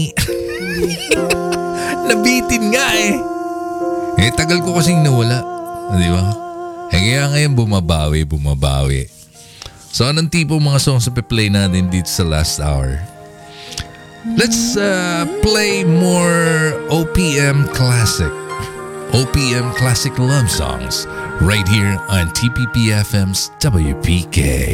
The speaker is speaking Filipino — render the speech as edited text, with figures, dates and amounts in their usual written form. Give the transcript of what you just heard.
Nabitin nga eh. Tagal ko kasing nawala. Di ba? Kaya ngayon bumabawi. So anong tipo mga songs na play natin dito sa last hour? Let's play more OPM classic love songs right here on TPP FM's WPK.